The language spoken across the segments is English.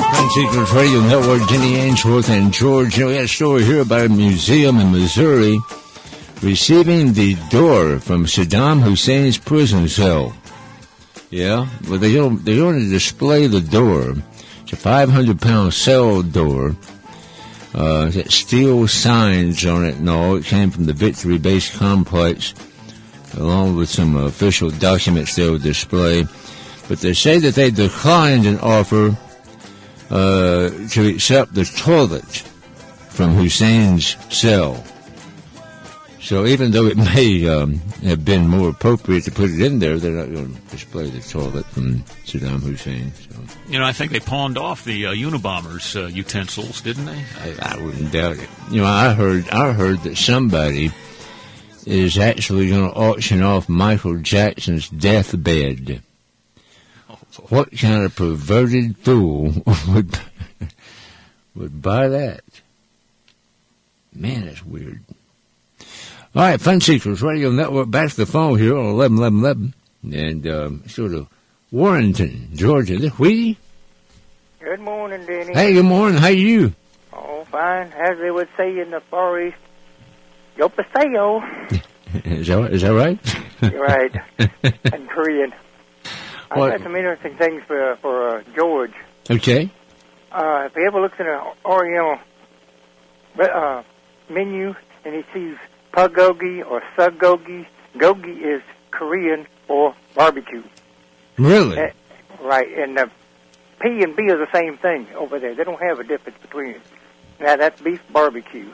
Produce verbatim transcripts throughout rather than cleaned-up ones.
Secrets Radio Network, Jenny Ainsworth and George. You know, we got a story here about a museum in Missouri receiving the door from Saddam Hussein's prison cell. Yeah, well, they don't, they're going to display the door. It's a five hundred pound cell door. Uh, it's got steel signs on it and all. It came from the Victory Base Complex, along with some official documents they'll display. But they say that they declined an offer Uh, to accept the toilet from Hussein's cell. So even though it may um, have been more appropriate to put it in there, they're not going to display the toilet from Saddam Hussein. So. You know, I think they pawned off the uh, Unabomber's uh, utensils, didn't they? I, I wouldn't doubt it. You know, I heard I heard that somebody is actually going to auction off Michael Jackson's deathbed. What kind of perverted fool would would buy that? Man, that's weird. All right, Fun Secrets Radio Network. Back to the phone here on eleven eleven eleven. And um, sort of Warrenton, Georgia. Is this Wheatie? Good morning, Denny. Hey, good morning. How are you? Oh, fine. As they would say in the Far East, yo paseo. Is that, is that right? You're right. In Korean. I've What? got some interesting things for for uh, George. Okay. Uh, if he ever looks in an Oriental uh, menu and he sees pulgogi or suggogi, gogi is Korean for barbecue. Really? Uh, right, and uh, P and B are the same thing over there. They don't have a difference between it. Now, that's beef barbecue.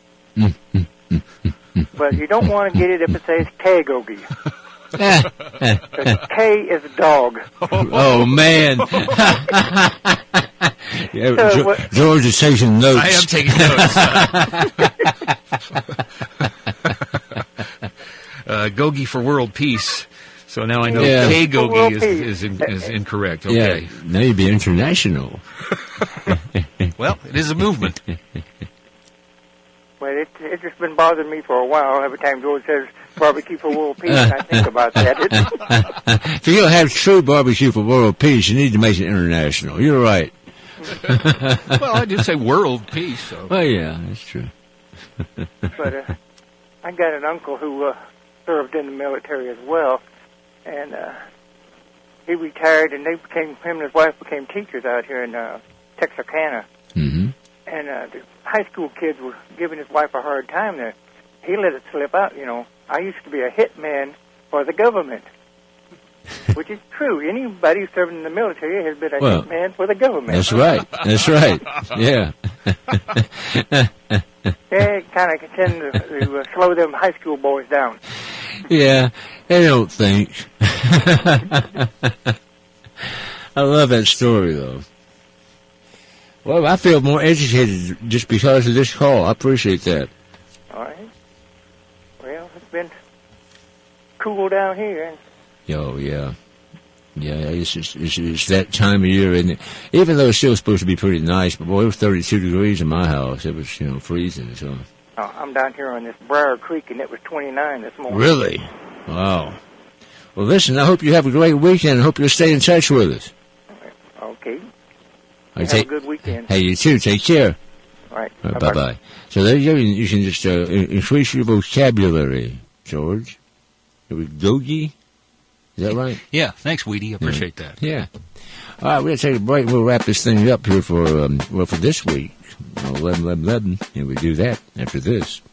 But you don't want to get it if it says K-gogi. K is dog. Oh, man. Yeah, So Ge- what- George is taking notes. I am taking notes. uh, Gogi for world peace. So now I know Yeah. K For world Gogi is, peace. is, in, is incorrect. Okay. Yeah, now you'd be international. Well, it is a movement. Well, it, it's just been bothering me for a while. Every time George says barbecue for world peace, and I think about that. It, If you're going to have true barbecue for world peace, you need to make it international. You're right. Well, I did say world peace. So. Well, yeah, that's true. but uh, I got an uncle who uh, served in the military as well, and uh, he retired, and they became him and his wife became teachers out here in uh, Texarkana. Mm-hmm. And uh, the high school kids were giving his wife a hard time there. He let it slip out, you know. I used to be a hitman for the government, which is true. Anybody who's serving in the military has been a Well, hitman for the government. That's right. That's right. Yeah. Yeah, it kind of tend to, to uh, slow them high school boys down. Yeah. They don't think. I love that story, though. Well, I feel more educated just because of this call. I appreciate that. All right. Well, it's been cool down here. Oh, yeah. Yeah, it's, it's, it's, it's that time of year, isn't it? Even though it's still supposed to be pretty nice, but boy, it was thirty-two degrees in my house. It was, you know, freezing. So. Uh, I'm down here on this Briar Creek, and it was twenty-nine this morning. Really? Wow. Well, listen, I hope you have a great weekend. I hope you'll stay in touch with us. Okay. Right, Have take, a good weekend. Hey, you too. Take care. All right. All right, Bye-bye. bye-bye. So there you go. You can just uh, increase your vocabulary, George. Gogi? Is that right? Yeah, thanks, Weedy. I appreciate that. Yeah. All right, we're going to take a break. We'll wrap this thing up here for, um, well, for this week. eleven eleven eleven, and we do that after this.